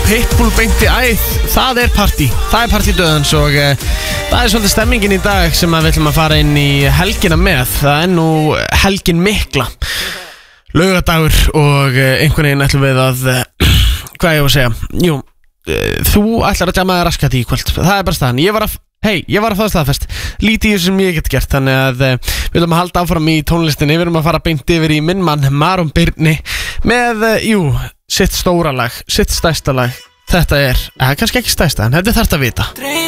Pitbull beint í æð. Það er partí döðans og það er svolítið stemmingin í dag sem við ætlum að fara inn í helgina með. Það er nú helgin mikla, laugadagur og einhvern veginn ætlum við að hvað ég var að segja, jú, þú ætlar að djama raskat í kvöld. Það er bara staðan. Ég var að fá staðfest lítið í þessu sem ég get gert. Þannig að við viljum að halda áfram í tónlistinni. Við viljum að fara beint yfir í minn mann Maron Birni með, sitt stóra lag, sitt stærsta lag. Þetta er, kannski ekki stærsta, en þetta er þarft að vita.